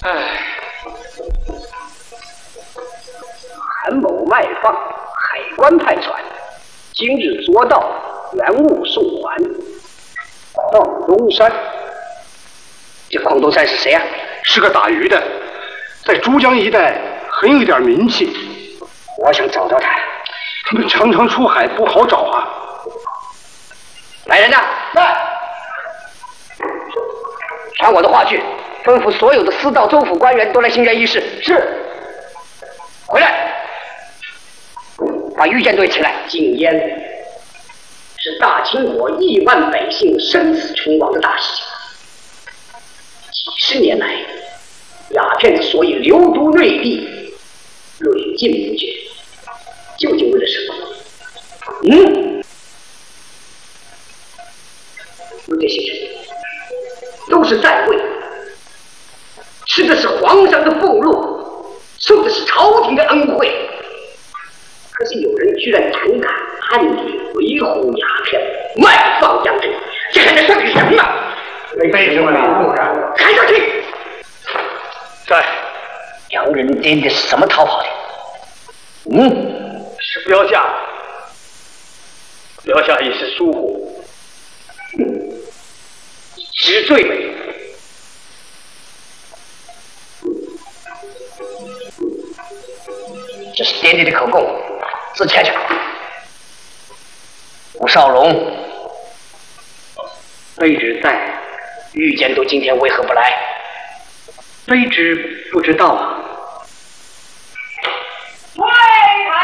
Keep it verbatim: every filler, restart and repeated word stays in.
唉， 韩某卖放，海关派船，今日捉到，原物送还。邝东山，这邝东山是谁啊？ 是个打鱼的，在珠江一带很有点名气。 我想找到他。 他们常常出海，不好找啊。 来人呐！来！传我的话去，吩咐所有的司道州府官员都来兴元议事。是。回来，把御舰队起来。禁烟是大清国亿万百姓生死存亡的大事情。几十年来，鸦片之所以流毒内地，屡禁不绝，究竟为了什么？嗯，这些人都是在位，吃的是皇上的俸禄，受的是朝廷的恩惠。可是有人居然胆敢暗地维护鸦片，卖放洋人，这还能算个人吗？ 为什么你不敢？ 开上去！ 在。 洋人颠的是什么逃跑的？嗯， 是标下。标下一时疏忽。 嗯，知罪没？这是爹爹的口供，自洽去。吴少龙，卑职在。御监督今天为何不来？ 卑职不知道啊。